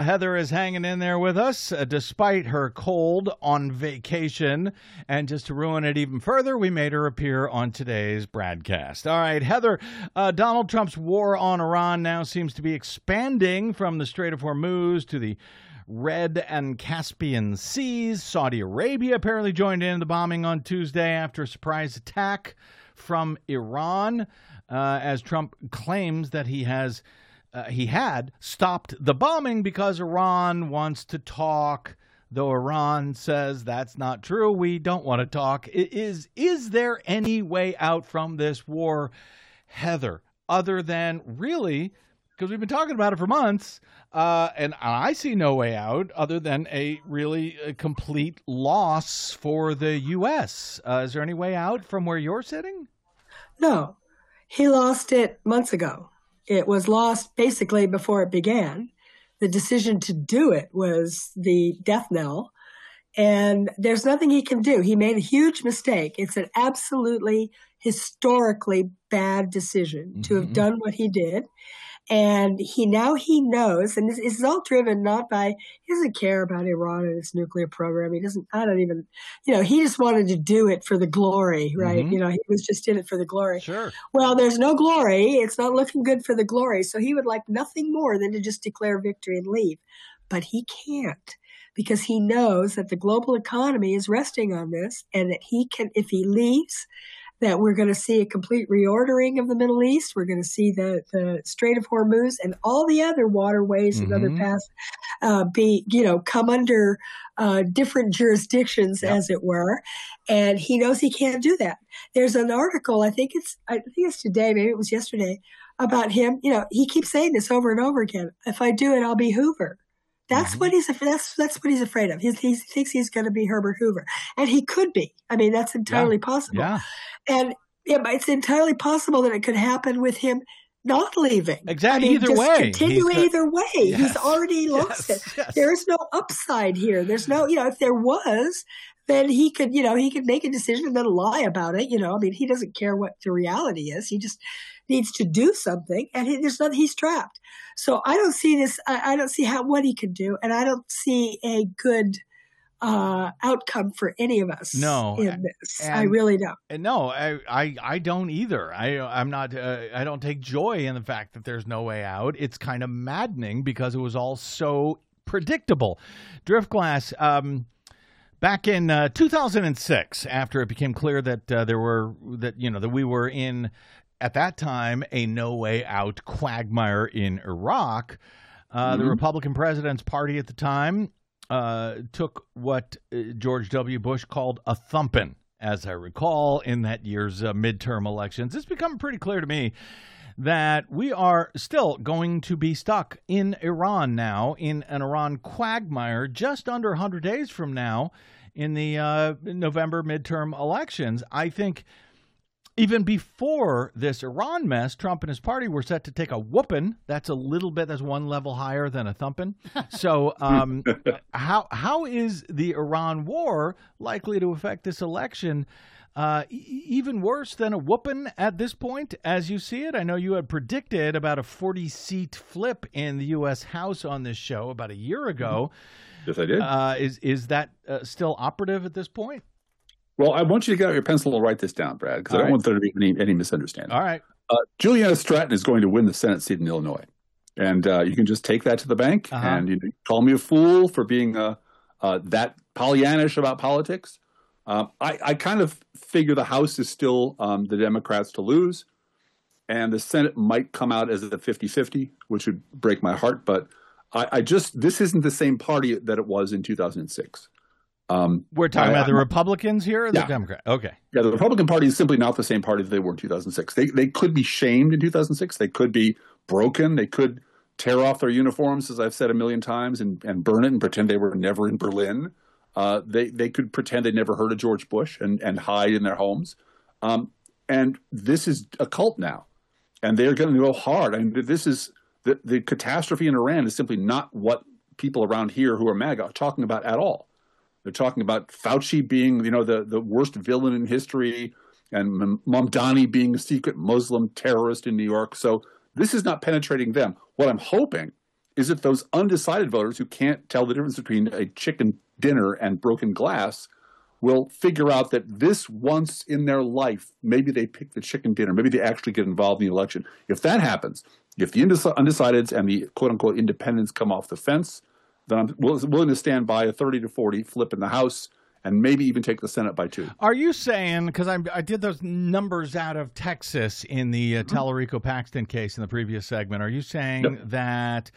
Heather is hanging in there with us despite her cold on vacation. And just to ruin it even further, we made her appear on today's broadcast. All right, Heather, Donald Trump's war on Iran now seems to be expanding from the Strait of Hormuz to the Red and Caspian Seas. Saudi Arabia apparently joined in the bombing on Tuesday after a surprise attack from Iran, as Trump claims that he had stopped the bombing because Iran wants to talk, though Iran says that's not true. We don't want to talk. Is there any way out from this war, Heather, other than really, because we've been talking about it for months, and I see no way out other than a complete loss for the U.S. Is there any way out from where you're sitting? No, he lost it months ago. It was lost basically before it began. The decision to do it was the death knell, and there's nothing he can do. He made a huge mistake. It's an absolutely historically bad decision to have done what he did. And he knows, and this is all driven not by, he doesn't care about Iran and its nuclear program. He just wanted to do it for the glory, right? He was just in it for the glory. Sure. Well, there's no glory. It's not looking good for the glory. So he would like nothing more than to just declare victory and leave. But he can't, because he knows that the global economy is resting on this, and that he can, if he leaves, that we're going to see a complete reordering of the Middle East. We're going to see the Strait of Hormuz and all the other waterways and other paths come under different jurisdictions, as it were. And he knows he can't do that. There's an article, I think it's today, maybe it was yesterday, about him. He keeps saying this over and over again. If I do it, I'll be Hoover. That's what he's afraid of. He thinks he's going to be Herbert Hoover, and he could be. I mean, that's entirely possible. Yeah. And it's entirely possible that it could happen with him not leaving. Exactly. Either way, either way. Yes. He's already lost it. Yes. There is no upside here. There's no, if there was, then he could make a decision and then lie about it. He doesn't care what the reality is. He just needs to do something, and he's trapped. So I don't see this. I don't see what he could do, and I don't see a good outcome for any of us. No, in this. I really don't. No, I don't either. I'm not. I don't take joy in the fact that there's no way out. It's kind of maddening because it was all so predictable. Driftglass. Back in 2006, after it became clear that we were in, at that time, a no way out quagmire in Iraq, the Republican president's party at the time took what George W. Bush called a thumping, as I recall, in that year's midterm elections. It's become pretty clear to me that we are still going to be stuck in Iran now, in an Iran quagmire, just under 100 days from now in the November midterm elections. I think even before this Iran mess, Trump and his party were set to take a whooping. That's one level higher than a thumping. So how is the Iran war likely to affect this election? Even worse than a whooping at this point, as you see it? I know you had predicted about a 40-seat flip in the U.S. House on this show about a year ago. Yes, I did. Is that still operative at this point? Well, I want you to get out your pencil and write this down, Brad, because I don't want there to be any misunderstanding. All right. Juliana Stratton is going to win the Senate seat in Illinois. And you can just take that to the bank and you call me a fool for being that Pollyannish about politics. I kind of figure the House is still the Democrats to lose, and the Senate might come out as a 50-50, which would break my heart. But this isn't the same party that it was in 2006. We're talking about the Republicans here or the Democrats? Okay. Yeah, the Republican Party is simply not the same party that they were in 2006. They could be shamed in 2006. They could be broken. They could tear off their uniforms, as I've said a million times, and burn it and pretend they were never in Berlin. They could pretend they never heard of George Bush and hide in their homes. And this is a cult now. And they're going to go hard. I mean, this is the catastrophe in Iran is simply not what people around here who are MAGA are talking about at all. They're talking about Fauci being, the worst villain in history, and Mamdani being a secret Muslim terrorist in New York. So this is not penetrating them. What I'm hoping is that those undecided voters who can't tell the difference between a chicken dinner and broken glass will figure out that this once in their life, maybe they pick the chicken dinner, maybe they actually get involved in the election. If that happens, if the undecideds and the quote-unquote independents come off the fence, then I'm willing to stand by a 30-40 flip in the House and maybe even take the Senate by 2. Are you saying, because I did those numbers out of Texas in the Tallarico-Paxton case in the previous segment, are you saying that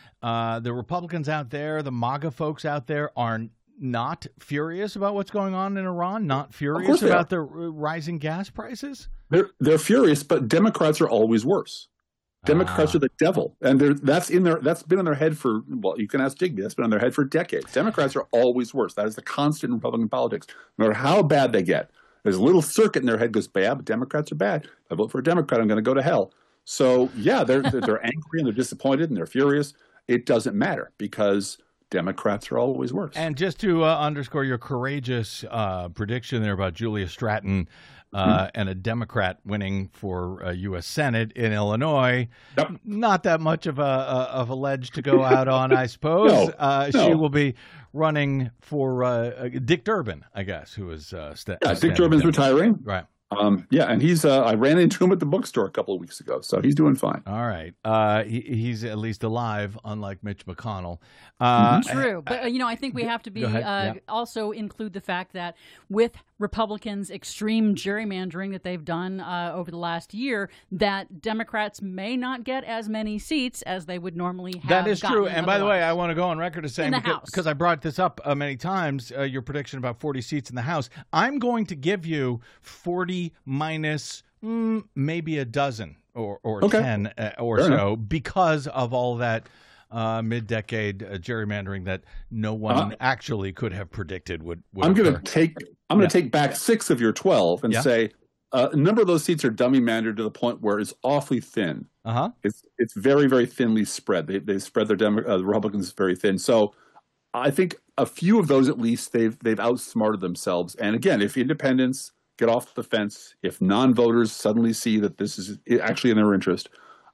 the Republicans out there, the MAGA folks out there, are not furious about what's going on in Iran, not furious about the rising gas prices? They're furious, but Democrats are always worse. Democrats are the devil, and that's been in their head for, well, you can ask Digby, that's been in their head for decades. Democrats are always worse. That is the constant in Republican politics. No matter how bad they get, there's a little circuit in their head goes, yeah, but Democrats are bad. If I vote for a Democrat, I'm going to go to hell. So yeah, they're angry and they're disappointed and they're furious. It doesn't matter because Democrats are always worse. And just to underscore your courageous prediction there about Julia Stratton and a Democrat winning for U.S. Senate in Illinois, not that much of a ledge to go out on, I suppose. No. She will be running for Dick Durbin, I guess, who is Dick Durbin's retiring. Right. And he's I ran into him at the bookstore a couple of weeks ago, so he's doing fine. All right. He's at least alive, unlike Mitch McConnell. True. But, I think we have to be also include the fact that with Republicans' extreme gerrymandering that they've done over the last year, that Democrats may not get as many seats as they would normally have. That is true. And by the way, I want to go on record as saying, because I brought this up many times, your prediction about 40 seats in the House, I'm going to give you 40 minus maybe a dozen or 10 or Fair so enough. Because of all that mid-decade gerrymandering that no one actually could have predicted would I'm going to take back 6 of your 12 and say a number of those seats are dummy mandered to the point where it's awfully thin. It's very, very thinly spread. They spread their Republicans very thin. So I think a few of those at least they've outsmarted themselves. And again, if independents get off the fence, if non-voters suddenly see that this is actually in their interest,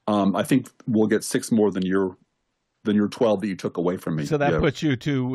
I think we'll get 6 more than your 12 that you took away from me. So that puts you to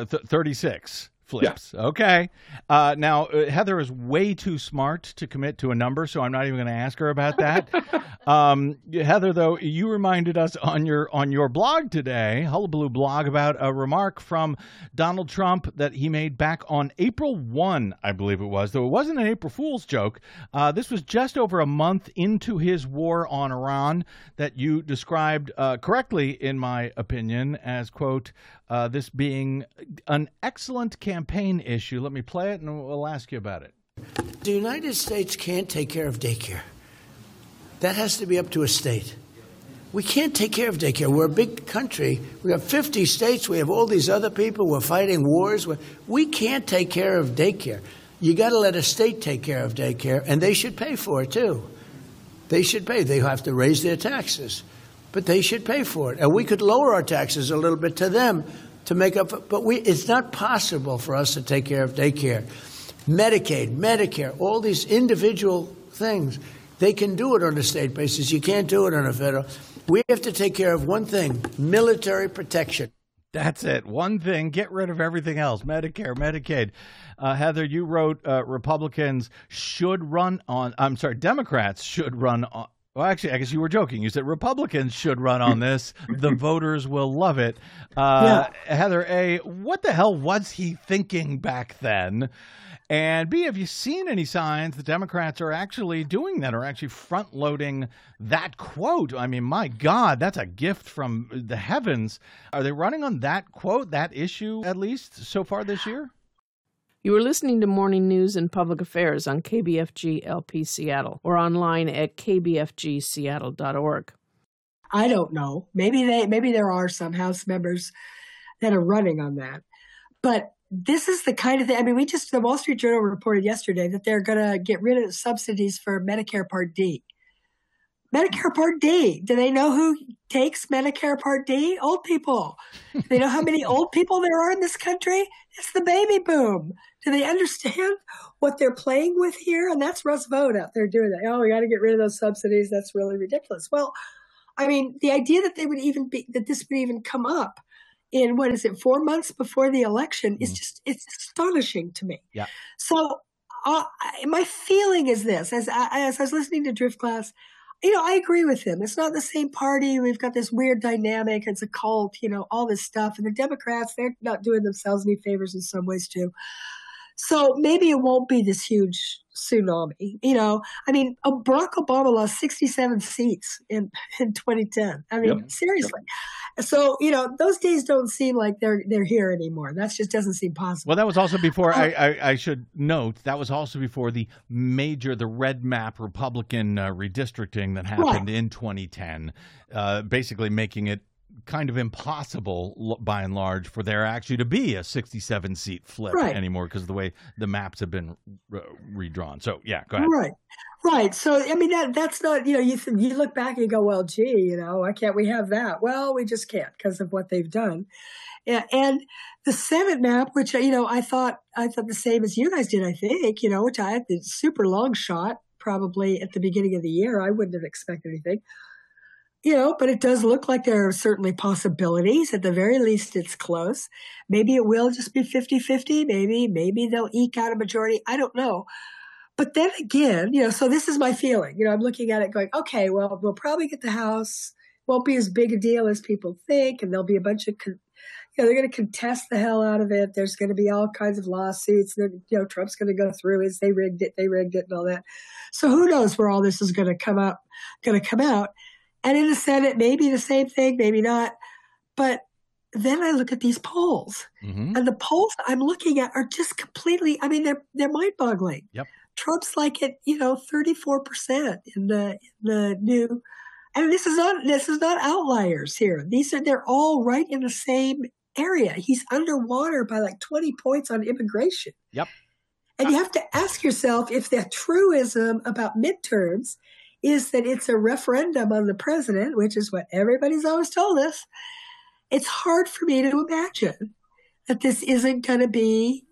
36 flips. Yeah. Okay. Now, Heather is way too smart to commit to a number, so I'm not even going to ask her about that. Heather, though, you reminded us on your blog today, Hullabaloo blog, about a remark from Donald Trump that he made back on April 1, I believe it was, though it wasn't an April Fool's joke. This was just over a month into his war on Iran that you described correctly, in my opinion, as, quote, this being an excellent campaign issue. Let me play it and we'll ask you about it. The United States can't take care of daycare. That has to be up to a state. We can't take care of daycare. We're a big country. We have 50 states. We have all these other people. We're fighting wars. We can't take care of daycare. You got to let a state take care of daycare, and they should pay for it, too. They should pay. They have to raise their taxes, but they should pay for it. And we could lower our taxes a little bit to them to make up. But it's not possible for us to take care of daycare. Medicaid, Medicare, all these individual things, they can do it on a state basis. You can't do it on a federal. We have to take care of one thing, military protection. That's it. One thing, get rid of everything else. Medicare, Medicaid. Heather, you wrote Democrats should run on. Well, actually, I guess you were joking. You said Republicans should run on this. The voters will love it. Heather, A, what the hell was he thinking back then? And B, have you seen any signs the Democrats are actually doing that, or actually front-loading that quote? I mean, my God, that's a gift from the heavens. Are they running on that quote, that issue, at least so far this year? You are listening to Morning News and Public Affairs on KBFG LP Seattle or online at kbfgseattle.org. I don't know. Maybe there are some House members that are running on that. But this is the kind of thing, the Wall Street Journal reported yesterday that they're going to get rid of subsidies for Medicare Part D. Medicare Part D. Do they know who takes Medicare Part D? Old people. Do they know how many old people there are in this country? It's the baby boom. Do they understand what they're playing with here? And that's Russ Vought out there doing that. Oh, we got to get rid of those subsidies. That's really ridiculous. Well, I mean, the idea that this would even come up in 4 months before the election is it's astonishing to me. Yeah. So my feeling is this, as I was listening to Driftglass, I agree with him. It's not the same party. We've got this weird dynamic. It's a cult, all this stuff. And the Democrats, they're not doing themselves any favors in some ways too. So maybe it won't be this huge tsunami. I mean, Barack Obama lost 67 seats in 2010. I mean, seriously. Yep. So, those days don't seem like they're here anymore. That just doesn't seem possible. Well, that was also before, I should note, that was also before the red map Republican redistricting that happened in 2010, basically making it kind of impossible by and large for there actually to be a 67 seat flip anymore because of the way the maps have been redrawn. So yeah, go ahead. Right. So I mean that's not you look back and you go, well, gee, why can't we have that? Well, we just can't because of what they've done. And the Senate map, which I thought the same as you guys did, I think, which I had the super long shot probably at the beginning of the year. I wouldn't have expected anything. But it does look like there are certainly possibilities. At the very least, it's close. Maybe it will just be 50-50. Maybe they'll eke out a majority. I don't know. But then again, so this is my feeling. I'm looking at it going, okay, well, we'll probably get the House. Won't be as big a deal as people think. And there'll be a bunch of, they're going to contest the hell out of it. There's going to be all kinds of lawsuits. Trump's going to go through as they rigged it, and all that. So who knows where all this is going to come out. And in the Senate, maybe the same thing, maybe not. But then I look at these polls, and the polls I'm looking at are just completely, I mean, they're mind-boggling. Yep. Trump's like at, 34% in the new, and this is not outliers here. They're all right in the same area. He's underwater by like 20 points on immigration. Yep. And you have to ask yourself if the truism about midterms is that it's a referendum on the president, which is what everybody's always told us. It's hard for me to imagine that this isn't going to be,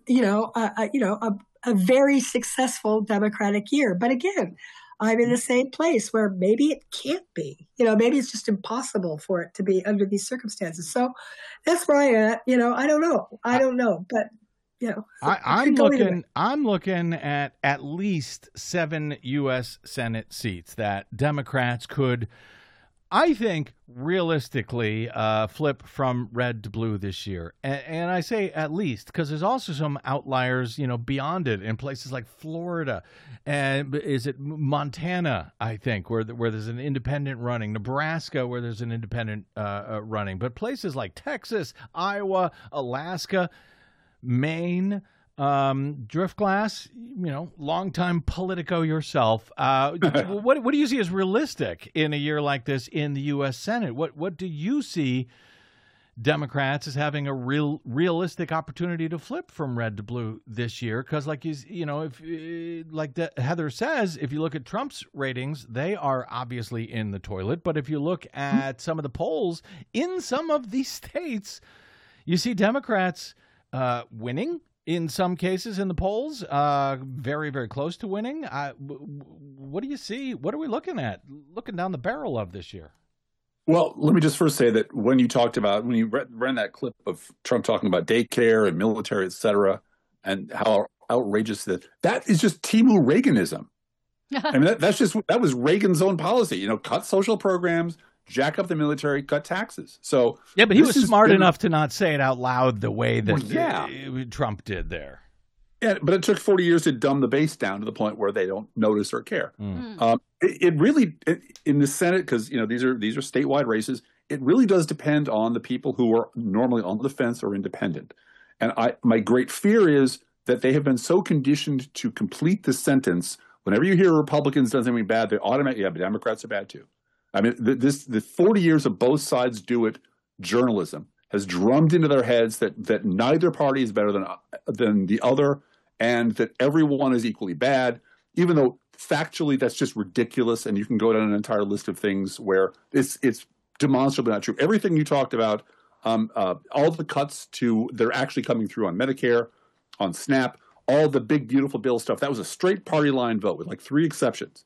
a very successful Democratic year. But again, I'm in the same place where maybe it can't be. Maybe it's just impossible for it to be under these circumstances. So that's where I'm at. I don't know, but. I'm looking at least 7 U.S. Senate seats that Democrats could, I think, realistically flip from red to blue this year. And I say at least because there's also some outliers, beyond it in places like Florida and is it Montana, I think, where there's an independent running, Nebraska, where there's an independent running, but places like Texas, Iowa, Alaska, Maine, Driftglass, longtime Politico yourself. What do you see as realistic in a year like this in the U.S. Senate? What do you see Democrats as having a realistic opportunity to flip from red to blue this year? Because, Heather says, if you look at Trump's ratings, they are obviously in the toilet. But if you look at some of the polls in some of these states, you see Democrats winning in some cases in the polls, very, very close to winning. What do you see? What are we looking down the barrel of this year? Well, let me just first say that when you ran that clip of Trump talking about daycare and military, et cetera, and how outrageous that is just Timu Reaganism. I mean, that was Reagan's own policy, cut social programs, jack up the military, cut taxes. So yeah, but he was smart enough to not say it out loud the way that Trump did there. Yeah, but it took 40 years to dumb the base down to the point where they don't notice or care. It really, in the Senate, because these are statewide races, it really does depend on the people who are normally on the fence or independent. And my great fear is that they have been so conditioned to complete the sentence. Whenever you hear Republicans done something bad, they automatically, but Democrats are bad too. I mean, the 40 years of both sides do it journalism has drummed into their heads that neither party is better than the other, and that everyone is equally bad, even though factually that's just ridiculous. And you can go down an entire list of things where it's demonstrably not true. Everything you talked about, all the cuts they're actually coming through on Medicare, on SNAP, all the big beautiful bill stuff, that was a straight party line vote with like 3 exceptions.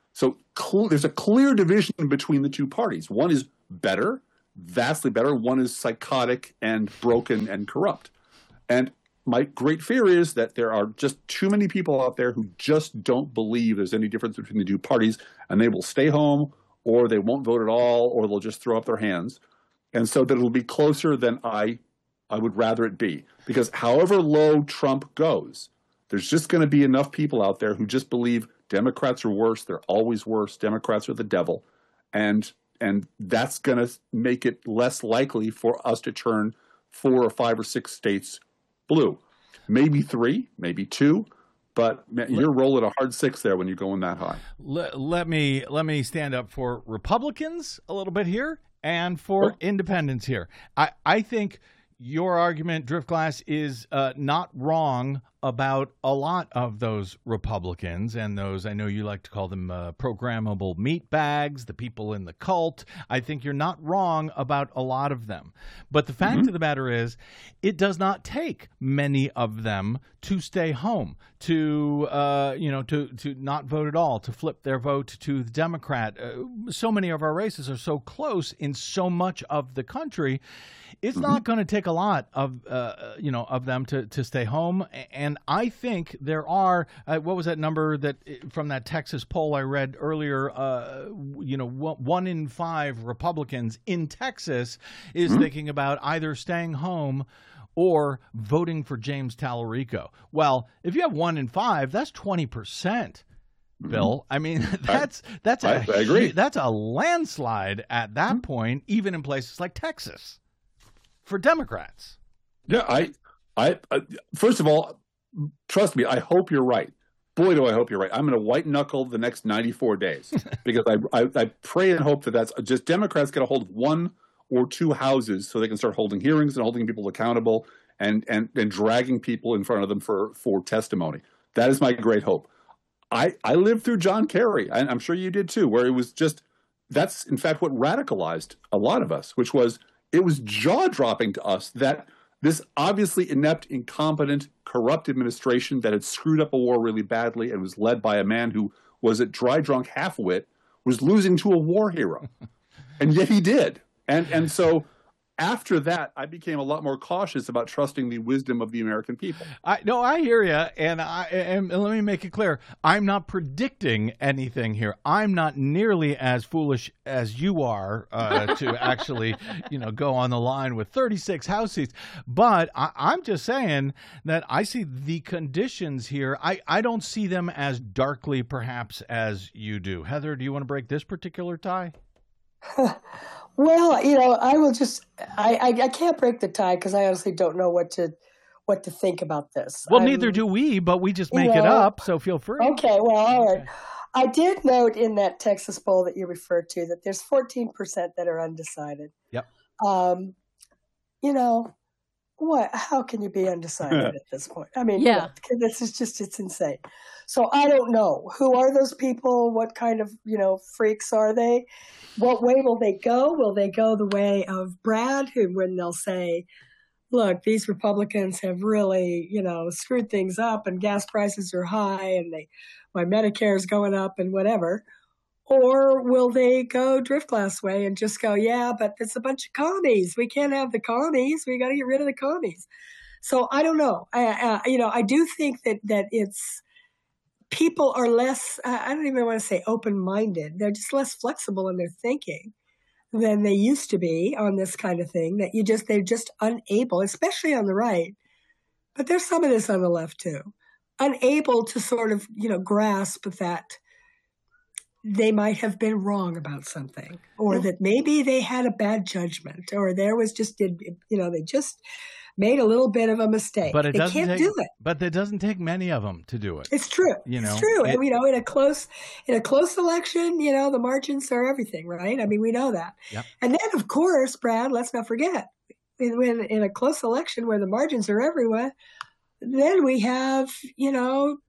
So there's a clear division between the two parties. One is better, vastly better. One is psychotic and broken and corrupt. And my great fear is that there are just too many people out there who just don't believe there's any difference between the two parties, and they will stay home, or they won't vote at all, or they'll just throw up their hands. And so that it'll be closer than I would rather it be. Because however low Trump goes, there's just going to be enough people out there who just believe Democrats are worse. They're always worse. Democrats are the devil. And that's going to make it less likely for us to turn 4 or 5 or 6 states blue. Maybe 3, maybe 2. But you're rolling a hard 6 there when you're going that high. Let me stand up for Republicans a little bit here and for independents here. I think your argument, Driftglass, is not wrong about a lot of those Republicans and those, I know you like to call them programmable meat bags, the people in the cult. I think you're not wrong about a lot of them. But the fact of the matter is, it does not take many of them to stay home, to not vote at all, to flip their vote to the Democrat. So many of our races are so close in so much of the country. It's not going to take a lot of them to stay home. And I think there are what was that number that from that Texas poll I read earlier? 1 in 5 Republicans in Texas is thinking about either staying home or voting for James Tallarico. Well, if you have 1 in 5, that's 20%. Bill, I mean, I agree. That's a landslide at that point, even in places like Texas. For Democrats. Yeah, I first of all, trust me, I hope you're right. Boy, do I hope you're right. I'm going to white knuckle the next 94 days because I pray and hope that's just Democrats get a hold of 1 or 2 houses so they can start holding hearings and holding people accountable and dragging people in front of them for testimony. That is my great hope. I lived through John Kerry, and I'm sure you did too, where it was just, that's in fact what radicalized a lot of us, which was, it was jaw-dropping to us that this obviously inept, incompetent, corrupt administration that had screwed up a war really badly and was led by a man who was a dry drunk half-wit was losing to a war hero. And yet he did. And so after that, I became a lot more cautious about trusting the wisdom of the American people. I hear you, and let me make it clear. I'm not predicting anything here. I'm not nearly as foolish as you are to actually, go on the line with 36 House seats. But I'm just saying that I see the conditions here. I don't see them as darkly, perhaps, as you do. Heather, do you want to break this particular tie? Well, I will just I can't break the tie because I honestly don't know what to think about this. Well, neither do we, but we just make it up, so feel free. Okay, well, all right. I did note in that Texas poll that you referred to that there's 14% that are undecided. Yep. What? How can you be undecided at this point? I mean, this is just, it's insane. So I don't know. Who are those people? What kind of, freaks are they? What way will they go? Will they go the way of Brad, when they'll say, look, these Republicans have really, screwed things up and gas prices are high and my Medicare is going up and whatever. Or will they go Driftglass way and just go, yeah, but it's a bunch of commies. We can't have the commies. We got to get rid of the commies. So I don't know. I do think that it's people are less, I don't even want to say open-minded. They're just less flexible in their thinking than they used to be on this kind of thing, that they're just unable, especially on the right. But there's some of this on the left too, unable to sort of, grasp that they might have been wrong about something, or that maybe they had a bad judgment, or there was just, they just made a little bit of a mistake. But they can't do it. But it doesn't take many of them to do it. It's true. It's true. And, in a close election, the margins are everything, right? I mean, we know that. Yep. And then, of course, Brad, let's not forget, when in a close election where the margins are everywhere, then we have,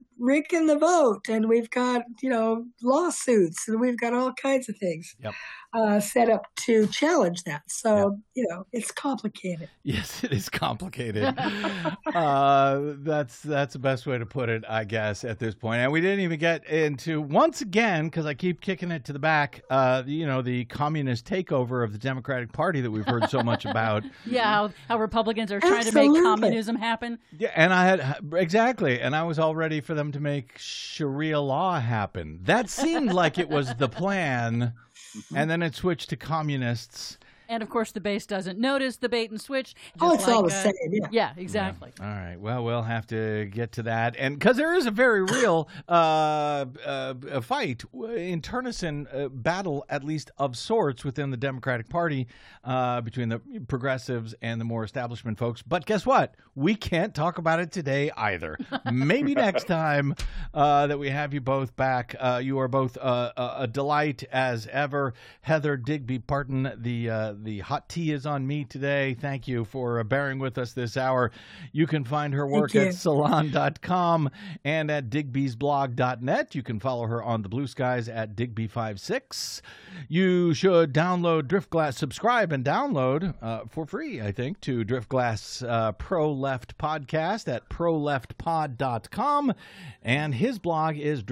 rigging the vote, and we've got, lawsuits, and we've got all kinds of things. Yep. set up to challenge that. So, it's complicated. Yes, it is complicated. That's the best way to put it, I guess, at this point. And we didn't even get into, once again, because I keep kicking it to the back, the communist takeover of the Democratic Party that we've heard so much about. Yeah, how Republicans are trying to make communism happen. Yeah, and I was all ready for them to make Sharia law happen. That seemed like it was the plan. And then it switched to communists. And, of course, the base doesn't notice the bait and switch. It's all the same. Yeah, exactly. Yeah. All right. Well, we'll have to get to that. And because there is a very real fight, internecine battle, at least of sorts, within the Democratic Party between the progressives and the more establishment folks. But guess what? We can't talk about it today either. Maybe next time that we have you both back. You are both a delight as ever. Heather Digby Parton, the hot tea is on me today. Thank you for bearing with us this hour. You can find her work at salon.com and at digbysblog.net. You can follow her on the Blue Skies at Digby56. You should download Driftglass, subscribe and download for free, I think, to Driftglass Pro Left podcast at proleftpod.com. And his blog is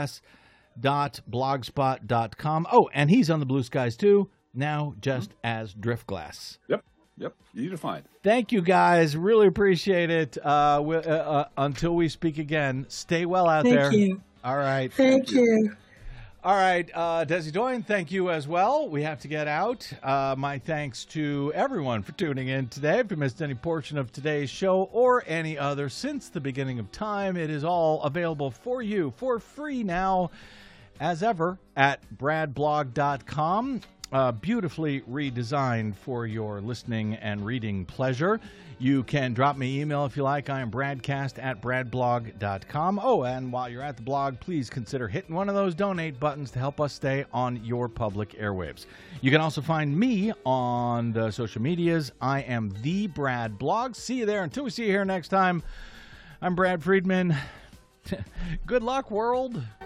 driftglass.blogspot.com. Oh, and he's on the Blue Skies too. Now just as Driftglass. Yep. Easy to find. Thank you, guys. Really appreciate it. Until we speak again, stay well out there. Thank you. All right. Thank you. All right. Desi Doyen, thank you as well. We have to get out. My thanks to everyone for tuning in today. If you missed any portion of today's show or any other since the beginning of time, it is all available for you for free now, as ever, at bradblog.com. Beautifully redesigned for your listening and reading pleasure. You can drop me email if you like. I am bradcast@bradblog.com. Oh, and while you're at the blog, please consider hitting one of those donate buttons to help us stay on your public airwaves. You can also find me on the social medias. I am the Brad Blog. See you there. Until we see you here next time, I'm Brad Friedman. Good luck, world.